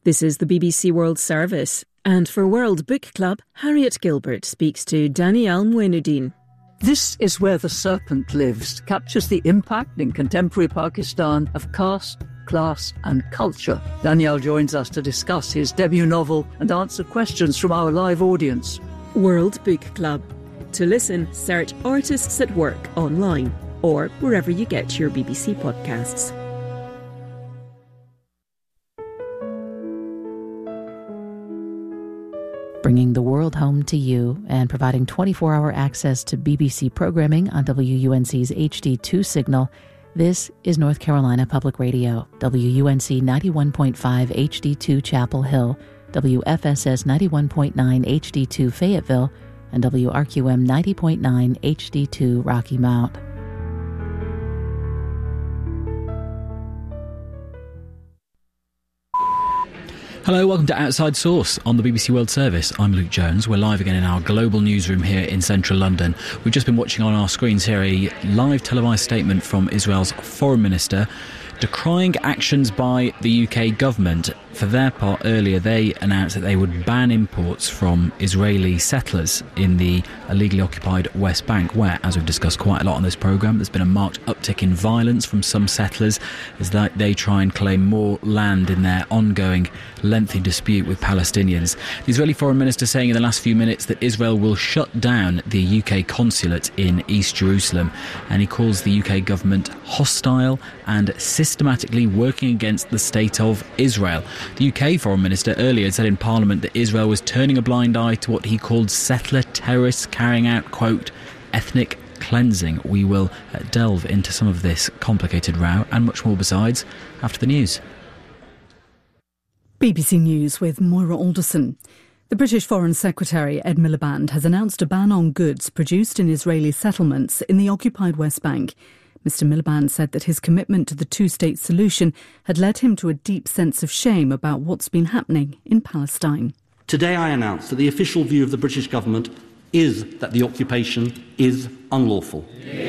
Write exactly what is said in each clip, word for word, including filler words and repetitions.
This is the B B C World Service, and for World Book Club, Harriet Gilbert speaks to Danielle Mouinudin. This Is Where the Serpent Lives captures the impact in contemporary Pakistan of caste, class and culture. Danielle joins us to discuss his debut novel and answer questions from our live audience. World Book Club. To listen, search Artists at Work online or wherever you get your B B C podcasts. Bringing the world home to you and providing twenty-four hour access to B B C programming on W U N C's H D two signal. This is North Carolina Public Radio, W U N C ninety-one point five H D two Chapel Hill, W F S S ninety-one point nine H D two Fayetteville, and W R Q M ninety point nine H D two Rocky Mount. Hello, welcome to Outside Source on the B B C World Service. I'm Luke Jones. We're live again in our global newsroom here in central London. We've just been watching on our screens here a live televised statement from Israel's foreign minister decrying actions by the U K government. For their part, earlier they announced that they would ban imports from Israeli settlers in the illegally occupied West Bank, where, as we've discussed quite a lot on this programme, there's been a marked uptick in violence from some settlers as they try and claim more land in their ongoing lengthy dispute with Palestinians. The Israeli foreign minister saying in the last few minutes that Israel will shut down the U K consulate in East Jerusalem, and he calls the U K government hostile and systematically working against the state of Israel. The U K foreign minister earlier said in Parliament that Israel was turning a blind eye to what he called settler terrorists carrying out, quote, ethnic cleansing. We will uh, delve into some of this complicated row and much more besides after the news. B B C News with Moira Alderson. The British Foreign Secretary Ed Miliband has announced a ban on goods produced in Israeli settlements in the occupied West Bank. Mister Miliband said that his commitment to the two-state solution had led him to a deep sense of shame about what's been happening in Palestine. Today I announce that the official view of the British government is that the occupation is unlawful.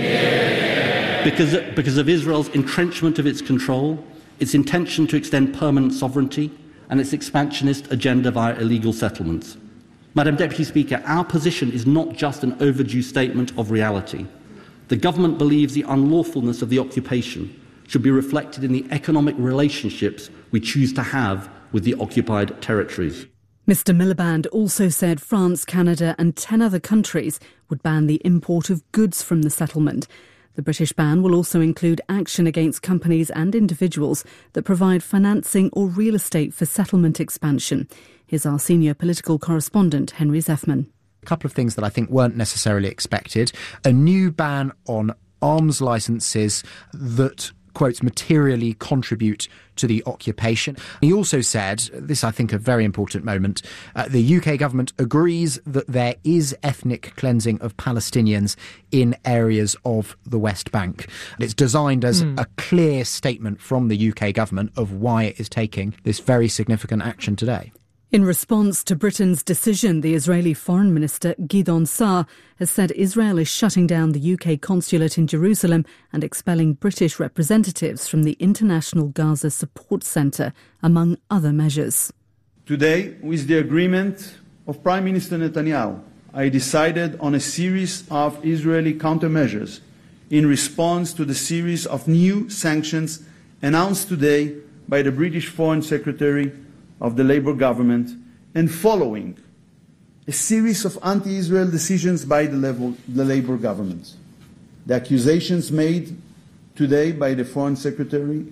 Yeah. Because, because of Israel's entrenchment of its control, its intention to extend permanent sovereignty, and its expansionist agenda via illegal settlements. Madam Deputy Speaker, our position is not just an overdue statement of reality. The government believes the unlawfulness of the occupation should be reflected in the economic relationships we choose to have with the occupied territories. Mister Miliband also said France, Canada and ten other countries would ban the import of goods from the settlement. The British ban will also include action against companies and individuals that provide financing or real estate for settlement expansion. Here's our senior political correspondent, Henry Zeffman. A couple of things that I think weren't necessarily expected. A new ban on arms licences that, quote, materially contribute to the occupation. He also said, this I think a very important moment, uh, the U K government agrees that there is ethnic cleansing of Palestinians in areas of the West Bank. It's designed as mm. a clear statement from the U K government of why it is taking this very significant action today. In response to Britain's decision, the Israeli Foreign Minister Gideon Saar has said Israel is shutting down the U K consulate in Jerusalem and expelling British representatives from the International Gaza Support Centre, among other measures. Today, with the agreement of Prime Minister Netanyahu, I decided on a series of Israeli countermeasures in response to the series of new sanctions announced today by the British Foreign Secretary of the Labour government, and following a series of anti-Israel decisions by the, level, the Labour government. The accusations made today by the Foreign Secretary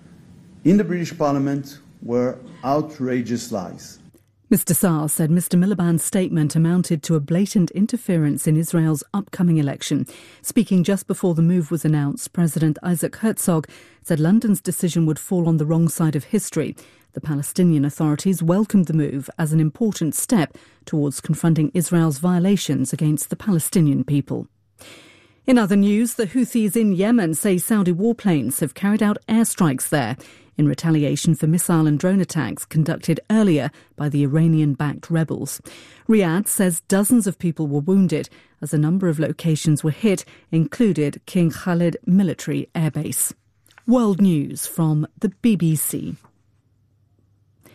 in the British Parliament were outrageous lies. Mister Saar said Mister Miliband's statement amounted to a blatant interference in Israel's upcoming election. Speaking just before the move was announced, President Isaac Herzog said London's decision would fall on the wrong side of history. The Palestinian authorities welcomed the move as an important step towards confronting Israel's violations against the Palestinian people. In other news, the Houthis in Yemen say Saudi warplanes have carried out airstrikes there in retaliation for missile and drone attacks conducted earlier by the Iranian-backed rebels. Riyadh says dozens of people were wounded as a number of locations were hit, included King Khalid Military Airbase. World News from the B B C.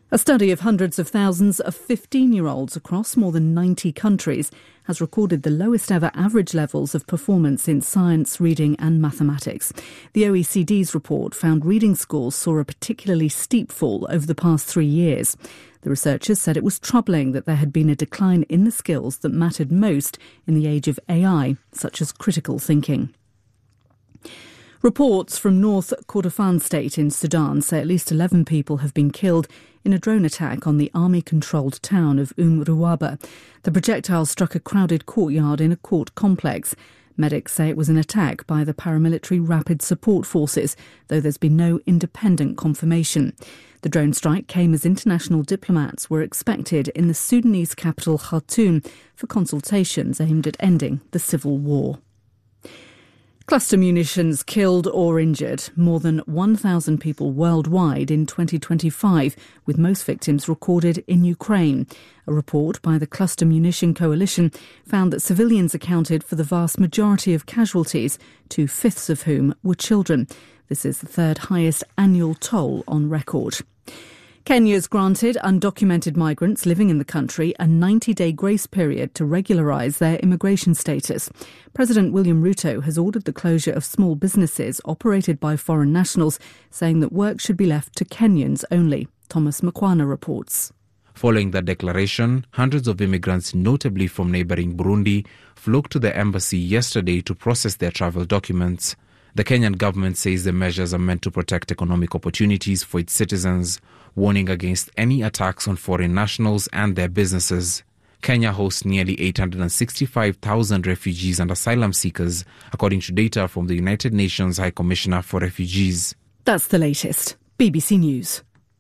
A study of hundreds of thousands of fifteen-year-olds across more than ninety countries has recorded the lowest ever average levels of performance in science, reading and mathematics. The O E C D's report found reading scores saw a particularly steep fall over the past three years. The researchers said it was troubling that there had been a decline in the skills that mattered most in the age of A I, such as critical thinking. Reports from North Kordofan state in Sudan say at least eleven people have been killed in a drone attack on the army-controlled town of Umm Ruwaba. The projectile struck a crowded courtyard in a court complex. Medics say it was an attack by the paramilitary Rapid Support Forces, though there's been no independent confirmation. The drone strike came as international diplomats were expected in the Sudanese capital Khartoum for consultations aimed at ending the civil war. Cluster munitions killed or injured more than one thousand people worldwide in twenty twenty-five, with most victims recorded in Ukraine. A report by the Cluster Munition Coalition found that civilians accounted for the vast majority of casualties, two-fifths of whom were children. This is the third highest annual toll on record. Kenya's granted undocumented migrants living in the country a ninety-day grace period to regularise their immigration status. President William Ruto has ordered the closure of small businesses operated by foreign nationals, saying that work should be left to Kenyans only. Thomas Makwana reports. Following that declaration, hundreds of immigrants, notably from neighbouring Burundi, flocked to the embassy yesterday to process their travel documents. The Kenyan government says the measures are meant to protect economic opportunities for its citizens, warning against any attacks on foreign nationals and their businesses. Kenya hosts nearly eight hundred sixty-five thousand refugees and asylum seekers, according to data from the United Nations High Commissioner for Refugees. That's the latest. B B C News.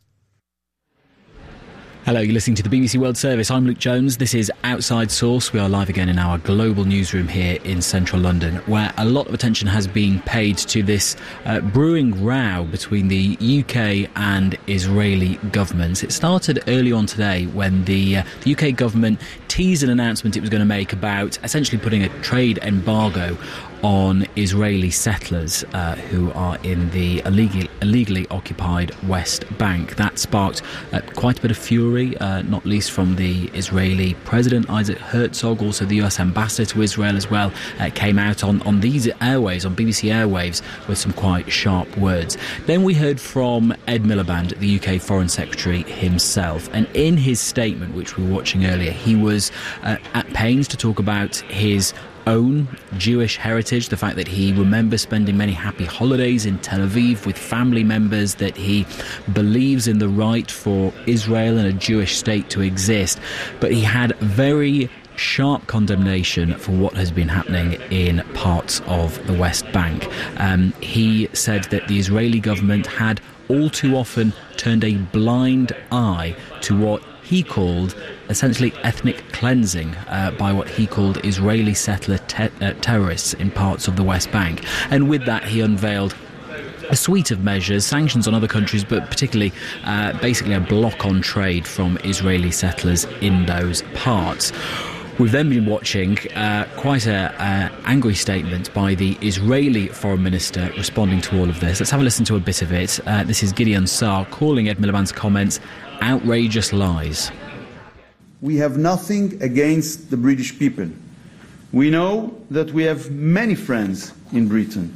Hello, you're listening to the B B C World Service. I'm Luke Jones. This is Outside Source. We are live again in our global newsroom here in central London, where a lot of attention has been paid to this uh, brewing row between the U K and Israeli governments. It started early on today when the, uh, the U K government teased an announcement it was going to make about essentially putting a trade embargo on Israeli settlers uh, who are in the illegal, illegally occupied West Bank. That sparked uh, quite a bit of fury, uh, not least from the Israeli President Isaac Herzog. Also the U S Ambassador to Israel as well uh, came out on, on these airwaves, on B B C airwaves, with some quite sharp words. Then we heard from Ed Miliband, the U K Foreign Secretary himself, and in his statement, which we were watching earlier, he was uh, at pains to talk about his own Jewish heritage, the fact that he remembers spending many happy holidays in Tel Aviv with family members, that he believes in the right for Israel and a Jewish state to exist. But he had very sharp condemnation for what has been happening in parts of the West Bank. Um, he said that the Israeli government had all too often turned a blind eye to what he called essentially ethnic cleansing uh, by what he called Israeli settler te- uh, terrorists in parts of the West Bank. And with that, he unveiled a suite of measures, sanctions on other countries, but particularly uh, basically a block on trade from Israeli settlers in those parts. We've then been watching uh, quite a uh, angry statement by the Israeli Foreign Minister responding to all of this. Let's have a listen to a bit of it. Uh, this is Gideon Saar calling Ed Miliband's comments outrageous lies. We have nothing against the British people. We know that we have many friends in Britain.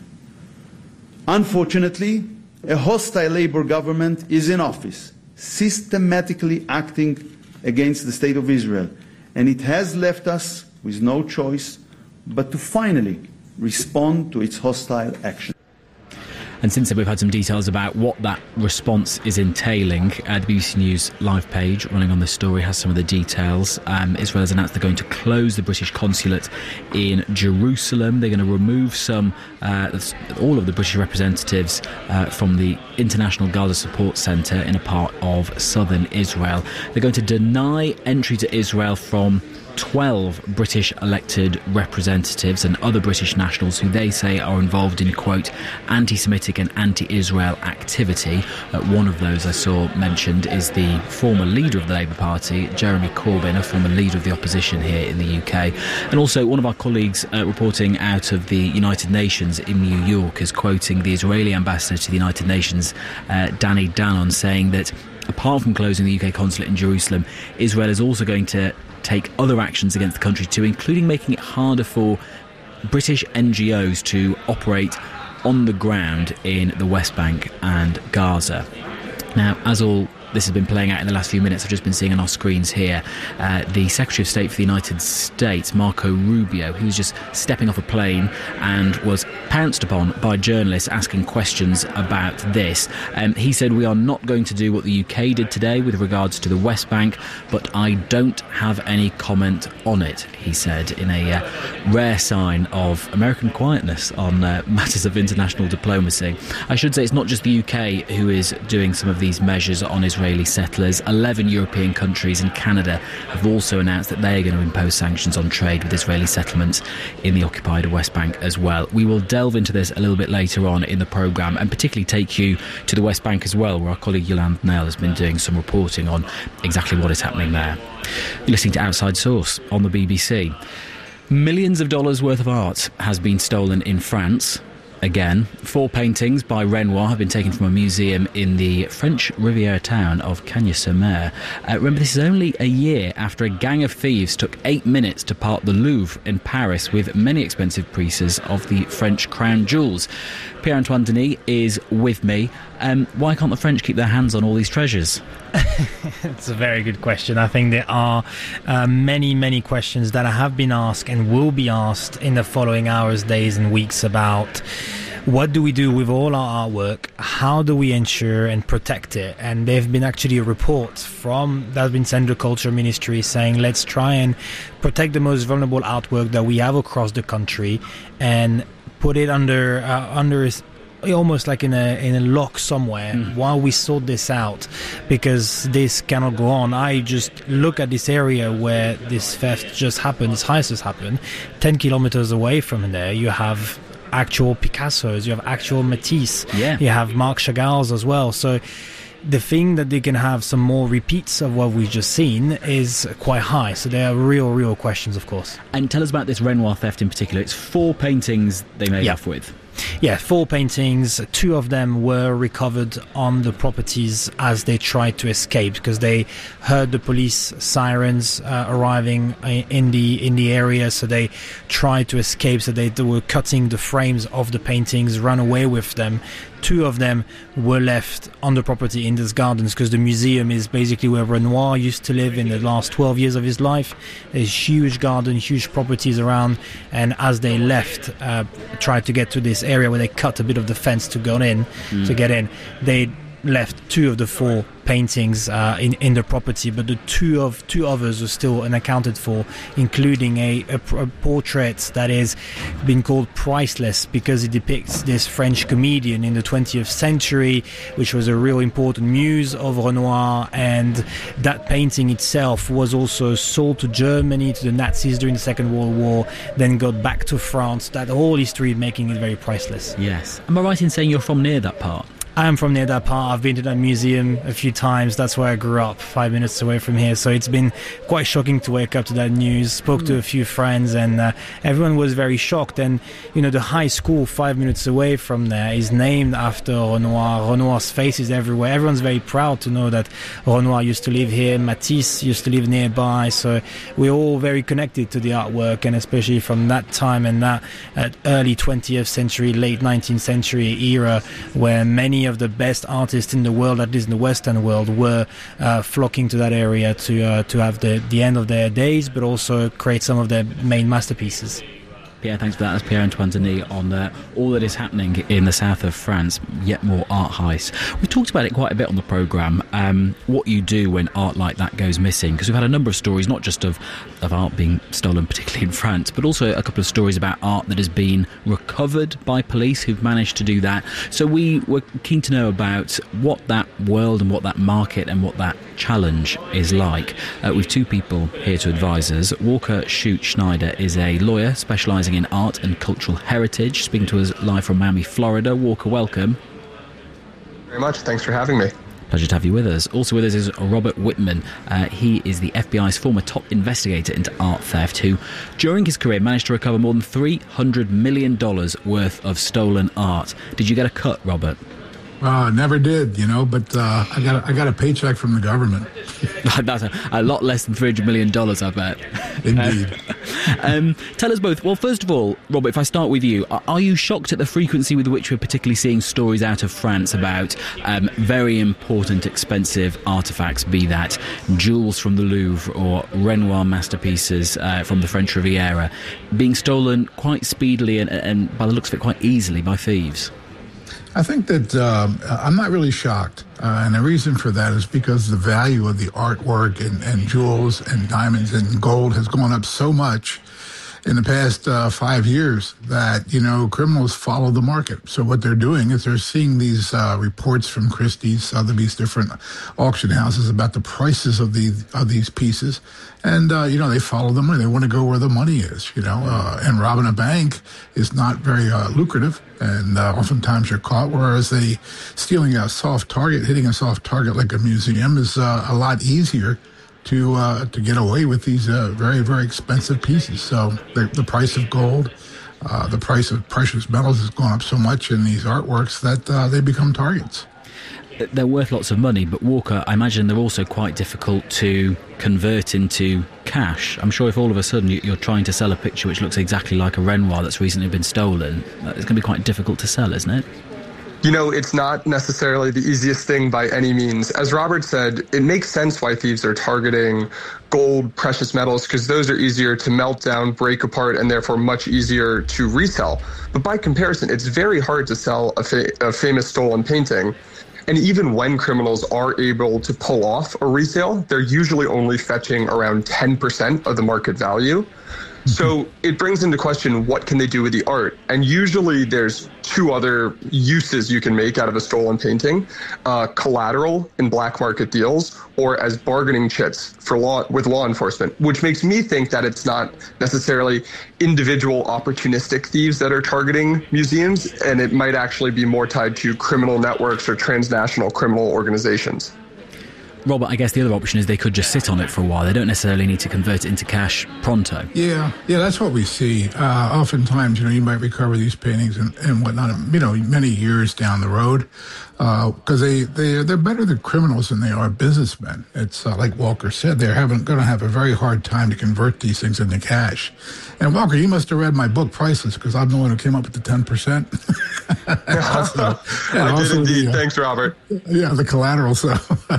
Unfortunately, a hostile Labour government is in office, systematically acting against the State of Israel. And it has left us with no choice but to finally respond to its hostile action. And since then, we've had some details about what that response is entailing. Uh, the B B C News live page running on this story has some of the details. Um, Israel has announced they're going to close the British consulate in Jerusalem. They're going to remove some, uh, all of the British representatives uh, from the International Gaza Support Centre in a part of southern Israel. They're going to deny entry to Israel from twelve British elected representatives and other British nationals who they say are involved in, quote, anti-Semitic and anti-Israel activity. Uh, one of those I saw mentioned is the former leader of the Labour Party, Jeremy Corbyn, a former leader of the opposition here in the U K. And also one of our colleagues uh, reporting out of the United Nations in New York is quoting the Israeli ambassador to the United Nations, uh, Danny Danon, saying that apart from closing the U K consulate in Jerusalem, Israel is also going to take other actions against the country too, including making it harder for British N G Os to operate on the ground in the West Bank and Gaza. Now, as all this has been playing out in the last few minutes, I've just been seeing on our screens here, uh, the Secretary of State for the United States, Marco Rubio, who was just stepping off a plane and was pounced upon by journalists asking questions about this. Um, he said, "We are not going to do what the U K did today with regards to the West Bank, but I don't have any comment on it," he said, in a uh, rare sign of American quietness on uh, matters of international diplomacy. I should say it's not just the U K who is doing some of these measures on Israel. Israeli settlers. eleven European countries and Canada have also announced that they are going to impose sanctions on trade with Israeli settlements in the occupied West Bank as well. We will delve into this a little bit later on in the programme, and particularly take you to the West Bank as well, where our colleague Yolande Nell has been doing some reporting on exactly what is happening there. You're listening to Outside Source on the B B C. Millions of dollars worth of art has been stolen in France. Again, four paintings by Renoir have been taken from a museum in the French Riviera town of Cagnes-sur-Mer. Uh, remember, this is only a year after a gang of thieves took eight minutes to part the Louvre in Paris with many expensive pieces of the French crown jewels. Pierre-Antoine Denis is with me. Um, why can't the French keep their hands on all these treasures? It's a very good question. I think there are uh, many, many questions that have been asked and will be asked in the following hours, days and weeks about what do we do with all our artwork? How do we ensure and protect it? And there have been actually a report from that has been sent to the Culture Ministry saying let's try and protect the most vulnerable artwork that we have across the country and put it under uh, under almost like in a in a lock somewhere mm. while we sort this out, because this cannot go on. I just look at this area where this theft just happened, this heist has happened. Ten kilometers away from there, you have actual Picassos, you have actual Matisse, yeah. you have Marc Chagall's as well. So the thing that they can have some more repeats of what we've just seen is quite high. So there are real, real questions, of course. And tell us about this Renoir theft in particular. It's four paintings they made yeah. off with. Yeah, four paintings. Two of them were recovered on the properties as they tried to escape, because they heard the police sirens uh, arriving in the in the area, so they tried to escape. So they, they were cutting the frames of the paintings, run away with them. Two of them were left on the property in these gardens, because the museum is basically where Renoir used to live in the last twelve years of his life. There's huge garden, huge properties around, and as they left, uh, tried to get to this area where they cut a bit of the fence to go in, mm. to get in, they left two of the four paintings uh, in in the property, but the two of two others are still unaccounted for, including a, a, a portrait that is been called priceless because it depicts this French comedian in the twentieth century, which was a real important muse of Renoir, and that painting itself was also sold to Germany, to the Nazis during the Second World War, then got back to France. That whole history making it very priceless. Yes. Am I right in saying you're from near that part? I am from near that part. I've been to that museum a few times. That's where I grew up, five minutes away from here. So it's been quite shocking to wake up to that news. Spoke mm. to a few friends, and uh, everyone was very shocked. And, you know, the high school five minutes away from there is named after Renoir. Renoir's face is everywhere. Everyone's very proud to know that Renoir used to live here. Matisse used to live nearby. So we're all very connected to the artwork, and especially from that time and that uh, early twentieth century, late nineteenth century era, where many of the best artists in the world, at least in the Western world, were uh, flocking to that area to uh, to have the, the end of their days, but also create some of their main masterpieces. Pierre, thanks for that. That's Pierre-Antoine Denis on uh, all that is happening in the south of France, yet more art heists. We talked about it quite a bit on the programme, um, what you do when art like that goes missing, because we've had a number of stories, not just of, of art being stolen, particularly in France, but also a couple of stories about art that has been recovered by police who've managed to do that. So we were keen to know about what that world and what that market and what that challenge is like. Uh, we've two people here to advise us. Walker Shute-Schneider is a lawyer specialising in art and cultural heritage, speaking to us live from Miami, Florida. Walker, welcome. Very much. Thanks for having me. Pleasure to have you with us. Also with us is Robert Whitman. Uh, he is the F B I's former top investigator into art theft, who, during his career, managed to recover more than three hundred million dollars worth of stolen art. Did you get a cut, Robert? Uh, never did, you know, but uh, I got a, I got a paycheck from the government. That's a, a lot less than three hundred million dollars, I bet. Indeed. um, tell us both. Well, first of all, Robert, if I start with you, are, are you shocked at the frequency with which we're particularly seeing stories out of France about um, very important, expensive artefacts, be that jewels from the Louvre or Renoir masterpieces uh, from the French Riviera, being stolen quite speedily and, and, by the looks of it, quite easily by thieves? I think that um, I'm not really shocked. Uh, and the reason for that is because the value of the artwork and, and jewels and diamonds and gold has gone up so much in the past uh, five years that, you know, criminals follow the market. So what they're doing is they're seeing these uh, reports from Christie's, Sotheby's, different auction houses about the prices of these of these pieces. And, uh, you know, they follow the money. They want to go where the money is, you know. Uh, and robbing a bank is not very uh, lucrative. And uh, oftentimes you're caught, whereas they stealing a soft target, hitting a soft target like a museum is uh, a lot easier to uh, to get away with these uh, very, very expensive pieces. So the, the price of gold, uh, the price of precious metals has gone up so much in these artworks that uh, they become targets. They're worth lots of money, but Walker, I imagine they're also quite difficult to convert into cash. I'm sure if all of a sudden you're trying to sell a picture which looks exactly like a Renoir that's recently been stolen, it's going to be quite difficult to sell, isn't it? You know, it's not necessarily the easiest thing by any means. As Robert said, it makes sense why thieves are targeting gold, precious metals, because those are easier to melt down, break apart, and therefore much easier to resell. But by comparison, it's very hard to sell a, fa- a famous stolen painting. And even when criminals are able to pull off a resale, they're usually only fetching around ten percent of the market value. So it brings into question, what can they do with the art? And usually there's two other uses you can make out of a stolen painting, uh, collateral in black market deals or as bargaining chips for law with law enforcement, which makes me think that it's not necessarily individual opportunistic thieves that are targeting museums, and it might actually be more tied to criminal networks or transnational criminal organizations. Robert, I guess the other option is they could just sit on it for a while. They don't necessarily need to convert it into cash pronto. Yeah, yeah, that's what we see. Uh, oftentimes, you know, you might recover these paintings and, and whatnot, you know, many years down the road, because uh, they, they, they're better than criminals than they are businessmen. It's uh, like Walker said, they're having, going to have a very hard time to convert these things into cash. And Walker, you must have read my book, Priceless, because I'm the one who came up with the ten percent. also, I did indeed. The, uh, Thanks, Robert. Yeah, the collateral. So,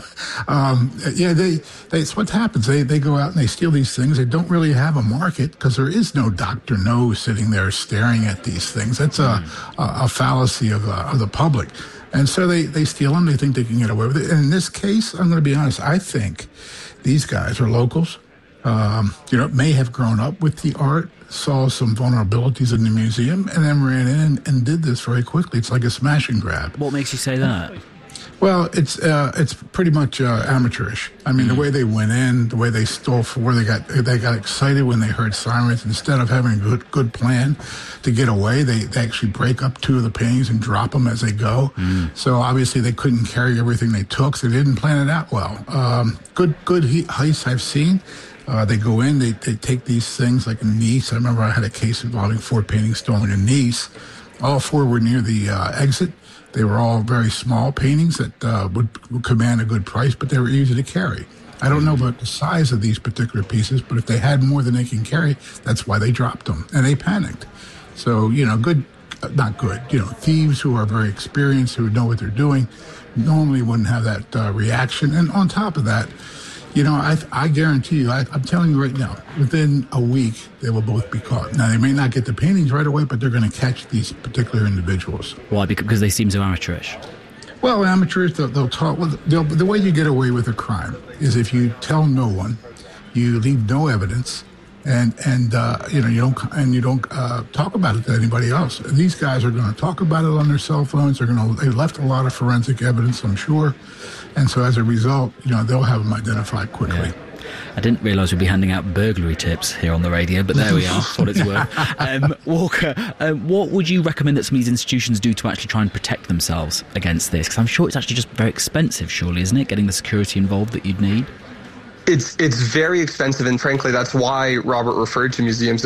um, yeah, they, they, it's what happens. They, they go out and they steal these things. They don't really have a market because there is no Doctor No sitting there staring at these things. That's a, mm. a, a fallacy of, uh, of the public. And so they, they steal them. They think they can get away with it. And in this case, I'm going to be honest, I think these guys are locals. Um, you know, may have grown up with the art, saw some vulnerabilities in the museum, and then ran in and, and did this very quickly. It's like a smash and grab. What makes you say that? Well, it's uh, it's pretty much uh, amateurish. I mean, mm. the way they went in, the way they stole for, they got they got excited when they heard sirens. Instead of having a good good plan to get away, they, they actually break up two of the paintings and drop them as they go. Mm. So obviously they couldn't carry everything they took, so they didn't plan it out well. Um, good good heists I've seen. Uh, they go in, they, they take these things like in Nice. I remember I had a case involving four paintings stolen in Nice. All four were near the uh, exit. They were all very small paintings that uh, would, would command a good price, but they were easy to carry. I don't know about the size of these particular pieces, but if they had more than they can carry, that's why they dropped them. And they panicked. So, you know, good, not good, you know, thieves who are very experienced, who know what they're doing, normally wouldn't have that uh, reaction. And on top of that, you know, I, I guarantee you, I, I'm telling you right now, within a week, they will both be caught. Now, they may not get the paintings right away, but they're going to catch these particular individuals. Why? Because they seem so amateurish? Well, amateurs, they'll, they'll talk. Well, they'll, the way you get away with a crime is if you tell no one, you leave no evidence, and and uh, you know you don't and you don't uh, talk about it to anybody else. These guys are going to talk about it on their cell phones. They're going to. They left a lot of forensic evidence, I'm sure. And so as a result, you know, they'll have them identified quickly. Yeah. I didn't realise we'd be handing out burglary tips here on the radio, but there we are, for what it's worth. Um, Walker, um, what would you recommend that some of these institutions do to actually try and protect themselves against this? Because I'm sure it's actually just very expensive, surely, isn't it, getting the security involved that you'd need? It's, it's very expensive, and frankly, that's why Robert referred to museums as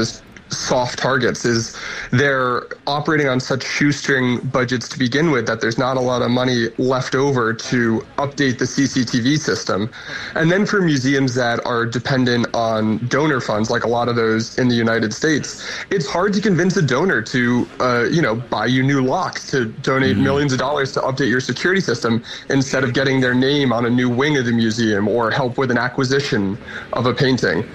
soft targets is they're operating on such shoestring budgets to begin with that there's not a lot of money left over to update the C C T V system. And then for museums that are dependent on donor funds, like a lot of those in the United States, it's hard to convince a donor to, uh, you know, buy you new locks, to donate mm. millions of dollars to update your security system instead of getting their name on a new wing of the museum or help with an acquisition of a painting.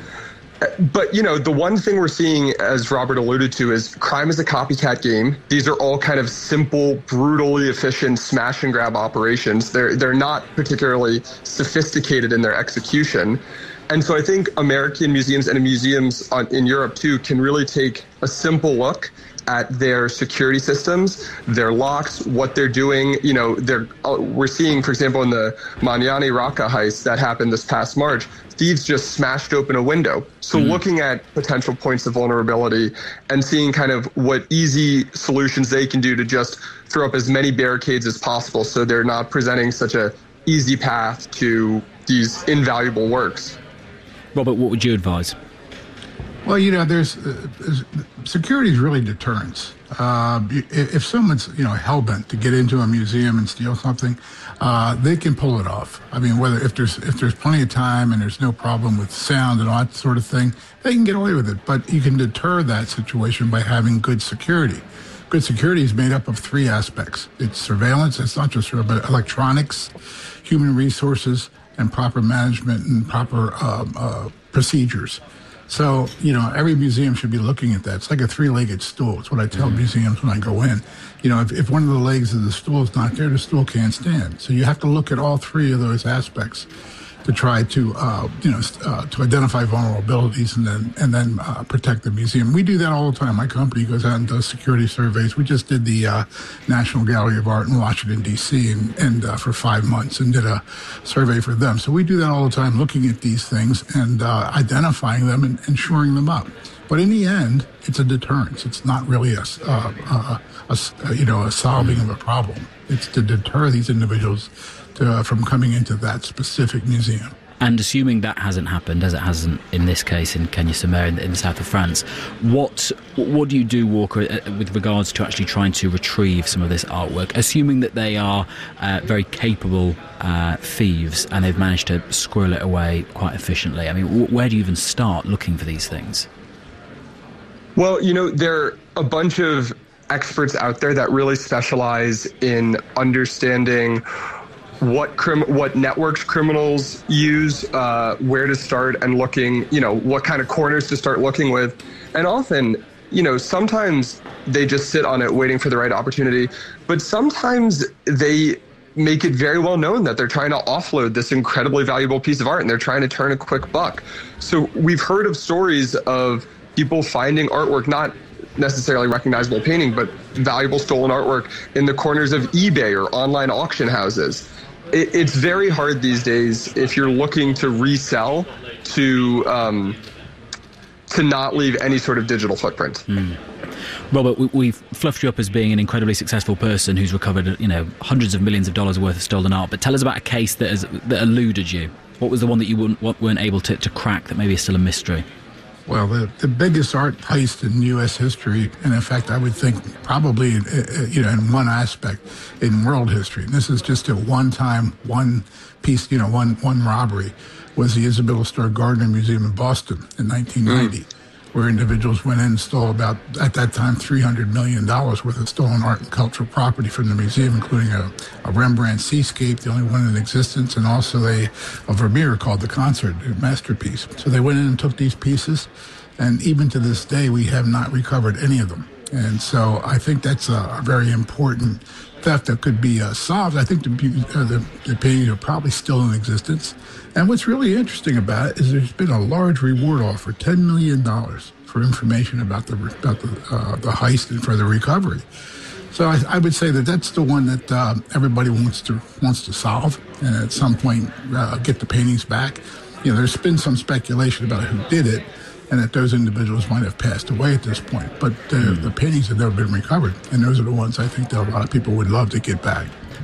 But, you know, the one thing we're seeing, as Robert alluded to, is crime is a copycat game. These are all kind of simple, brutally efficient smash and grab operations. They're they're not particularly sophisticated in their execution. And so I think American museums and museums on, in Europe, too, can really take a simple look at their security systems, their locks, what they're doing. You know, they're uh, we're seeing, for example, in the Mañana Raqqa heist that happened this past March, thieves just smashed open a window. So mm-hmm. looking at potential points of vulnerability and seeing kind of what easy solutions they can do to just throw up as many barricades as possible so they're not presenting such a easy path to these invaluable works. Robert, what would you advise? Well, you know, there's uh, security is really deterrence. Uh, if, if someone's, you know, hell-bent to get into a museum and steal something, uh, they can pull it off. I mean, whether if there's if there's plenty of time and there's no problem with sound and all that sort of thing, they can get away with it. But you can deter that situation by having good security. Good security is made up of three aspects. It's surveillance. It's not just sort of electronics, human resources, and proper management and proper um, uh, procedures. So, you know, every museum should be looking at that. It's like a three-legged stool. It's what I tell mm-hmm. museums when I go in. You know, if, if one of the legs of the stool is not there, the stool can't stand. So you have to look at all three of those aspects to try to, uh, you know, uh, to identify vulnerabilities and then and then uh, protect the museum. We do that all the time. My company goes out and does security surveys. We just did the uh, National Gallery of Art in Washington, D C, and, and uh, for five months and did a survey for them. So we do that all the time, looking at these things and uh, identifying them and, and shoring them up. But in the end, it's a deterrence. It's not really a, uh, uh, a, a you know a solving of a problem. It's to deter these individuals to, uh, from coming into that specific museum. And assuming that hasn't happened, as it hasn't in this case in Kenya-sur-Mer in, in the south of France, what what do you do, Walker, with regards to actually trying to retrieve some of this artwork, assuming that they are uh, very capable uh, thieves and they've managed to squirrel it away quite efficiently? I mean, w- where do you even start looking for these things? Well, you know, there are a bunch of experts out there that really specialize in understanding what crim- what networks criminals use, uh, where to start and looking, you know, what kind of corners to start looking with. And often, you know, sometimes they just sit on it waiting for the right opportunity, but sometimes they make it very well known that they're trying to offload this incredibly valuable piece of art and they're trying to turn a quick buck. So we've heard of stories of people finding artwork, not necessarily recognizable painting, but valuable stolen artwork in the corners of eBay or online auction houses. It, it's very hard these days, if you're looking to resell, to um, to not leave any sort of digital footprint. Mm. Robert, we, we've fluffed you up as being an incredibly successful person who's recovered, you know, hundreds of millions of dollars worth of stolen art. But tell us about a case that has, that eluded you. What was the one that you weren't, weren't able to, to crack that maybe is still a mystery? Well, the, the biggest art heist in U S history, and in fact, I would think probably, uh, you know, in one aspect in world history, and this is just a one-time, one piece, you know, one one robbery, was the Isabella Stewart Gardner Museum in Boston in nineteen ninety, mm. where individuals went in and stole about, at that time, three hundred million dollars worth of stolen art and cultural property from the museum, including a, a Rembrandt Seascape, the only one in existence, and also a, a Vermeer called The Concert, a masterpiece. So they went in and took these pieces, and even to this day, we have not recovered any of them. And so I think that's a, a very important theft that could be uh, solved. I think the, uh, the, the paintings are probably still in existence. And what's really interesting about it is there's been a large reward offer, ten million dollars, for information about the about the, uh, the heist and for the recovery. So I, I would say that that's the one that uh, everybody wants to wants to solve, and at some point uh, get the paintings back. You know, there's been some speculation about who did it, and that those individuals might have passed away at this point. But uh, mm. the paintings have never been recovered, and those are the ones I think that a lot of people would love to get back.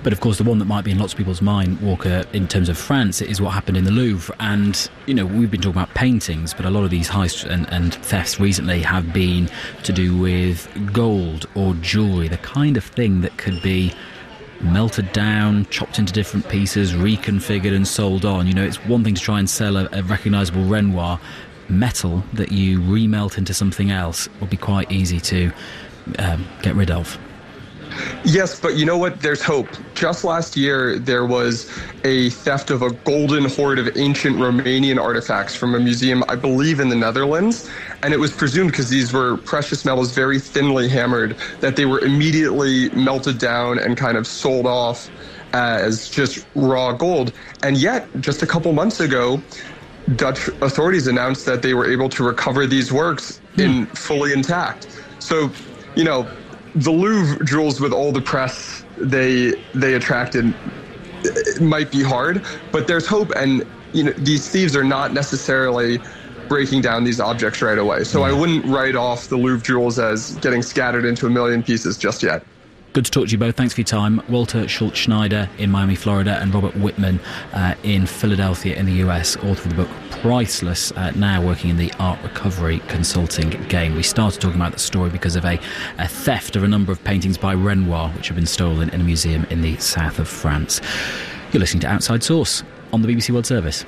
But of course, the one that might be in lots of people's mind, Walker, in terms of France, is what happened in the Louvre. And, you know, we've been talking about paintings, but a lot of these heists and, and thefts recently have been to do with gold or jewellery, the kind of thing that could be melted down, chopped into different pieces, reconfigured and sold on. You know, it's one thing to try and sell a, a recognisable Renoir. Metal that you remelt into something else will be quite easy to um, get rid of. Yes, but you know what? There's hope. Just last year, there was a theft of a golden hoard of ancient Romanian artifacts from a museum, I believe, in the Netherlands. And it was presumed, because these were precious metals very thinly hammered, that they were immediately melted down and kind of sold off as just raw gold. And yet, just a couple months ago, Dutch authorities announced that they were able to recover these works in fully intact. So, you know, the Louvre jewels, with all the press they they attracted, it might be hard, but there's hope. And, you know, these thieves are not necessarily breaking down these objects right away. So I wouldn't write off the Louvre jewels as getting scattered into a million pieces just yet. Good to talk to you both. Thanks for your time. Walter Schultz-Schneider in Miami, Florida, and Robert Whitman uh, in Philadelphia in the U S, author of the book Priceless, uh, now working in the art recovery consulting game. We started talking about the story because of a, a theft of a number of paintings by Renoir, which have been stolen in a museum in the south of France. You're listening to Outside Source on the B B C World Service.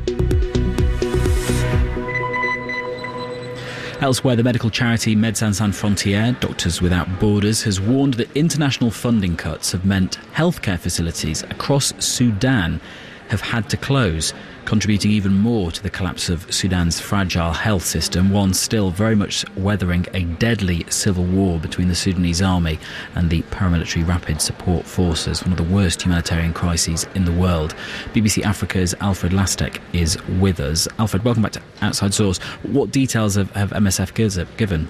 Elsewhere, the medical charity Médecins Sans Frontières, Doctors Without Borders, has warned that international funding cuts have meant healthcare facilities across Sudan have had to close, contributing even more to the collapse of Sudan's fragile health system, one still very much weathering a deadly civil war between the Sudanese army and the paramilitary Rapid Support Forces, one of the worst humanitarian crises in the world. B B C Africa's Alfred Lastek is with us. Alfred, welcome back to Outside Source. What details have, have M S F given?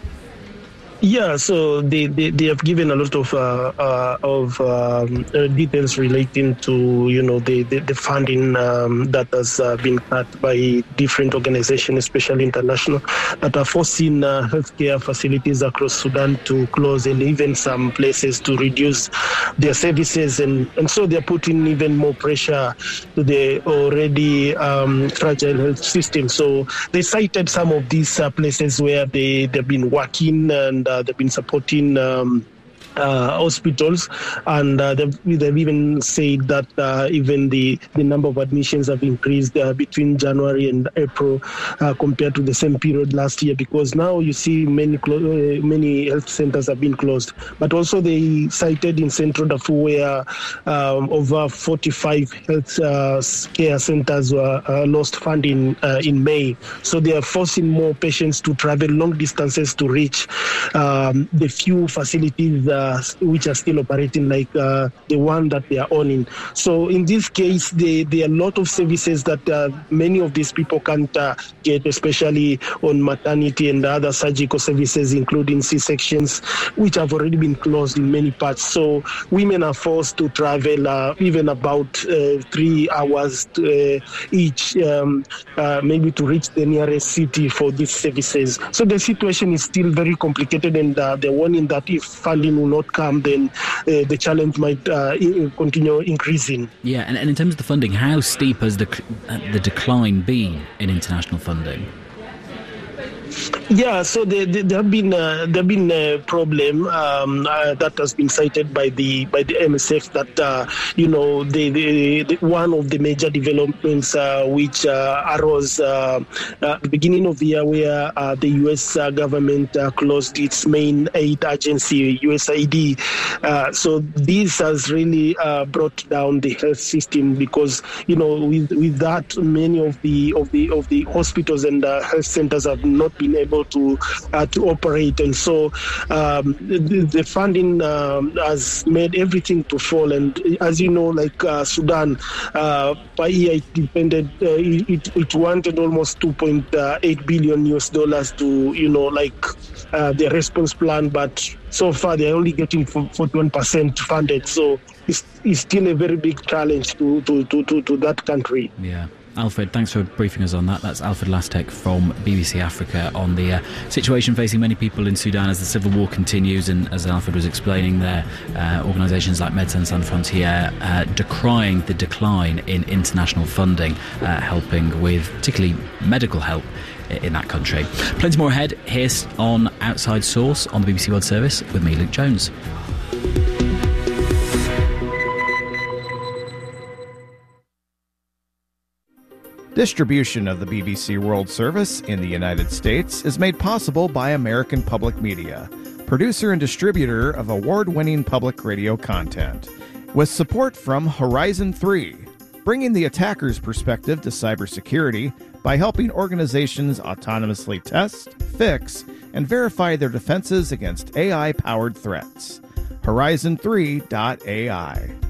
Yeah, so they, they, they have given a lot of uh, uh, of um, uh, details relating to, you know, the, the, the funding um, that has uh, been cut by different organizations, especially international, that are forcing uh, healthcare facilities across Sudan to close, and even some places to reduce their services. And, and so they're putting even more pressure to the already um, fragile health system. So they cited some of these uh, places where they, they've been working and Uh, they've been supporting um, uh, hospitals, and uh, they've, they've even said that uh, even the, the number of admissions have increased uh, between January and April uh, compared to the same period last year, because now you see many clo- uh, many health centers have been closed. But also they cited in Central Darfur where um, over forty-five health uh, care centers were uh, lost funding uh, in May. So they are forcing more patients to travel long distances to reach um, the few facilities uh, which are still operating, like uh, the one that they are owning. So in this case, they, there are a lot of services that uh, many of these people can't uh, get, especially on maternity and other surgical services, including C-sections, which have already been closed in many parts. So women are forced to travel uh, even about uh, three hours to, uh, each, um, uh, maybe to reach the nearest city for these services. So the situation is still very complicated, and uh, they're warning that if funding will not come, then uh, the challenge might uh, continue increasing. Yeah, and, and in terms of the funding, how steep has the uh, the decline been in international funding? Yeah, so there, there, there have been uh, there have been a problem um, uh, that has been cited by the by the M S F that uh, you know the, the, the one of the major developments uh, which uh, arose uh, at the beginning of the year, where uh, the U S uh, government uh, closed its main aid agency, U S A I D. Uh, so this has really uh, brought down the health system, because you know with with that, many of the of the of the hospitals and uh, health centers have not been able to uh, to operate, and so um, the, the funding um, has made everything to fall. And as you know, like uh, Sudan, uh, per year it depended, uh, it, it wanted almost two point eight billion U S dollars to you know like uh, their response plan, but so far they're only getting forty-one percent funded. So it's, it's still a very big challenge to to, to, to, to that country. Yeah. Alfred, thanks for briefing us on that. That's Alfred Lastek from B B C Africa on the uh, situation facing many people in Sudan as the civil war continues. And as Alfred was explaining there, uh, organisations like Médecins Sans Frontières uh, decrying the decline in international funding, uh, helping with particularly medical help in that country. Plenty more ahead here on Outside Source on the B B C World Service with me, Luke Jones. Distribution of the B B C World Service in the United States is made possible by American Public Media, producer and distributor of award-winning public radio content, with support from Horizon three, bringing the attacker's perspective to cybersecurity by helping organizations autonomously test, fix, and verify their defenses against A I-powered threats. Horizon three dot A I.